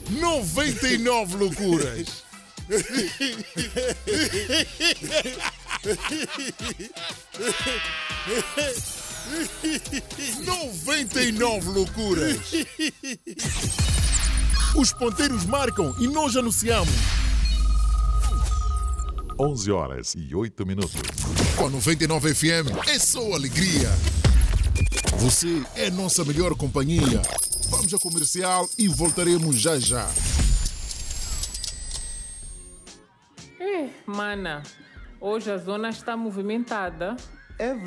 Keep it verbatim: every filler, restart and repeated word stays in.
noventa e nove loucuras. noventa e nove loucuras. Os ponteiros marcam e nós anunciamos. onze horas e oito minutos. Com a noventa e nove F M é só alegria. Você é nossa melhor companhia. Vamos ao comercial e voltaremos já já. Eh, mana, hoje a zona está movimentada. É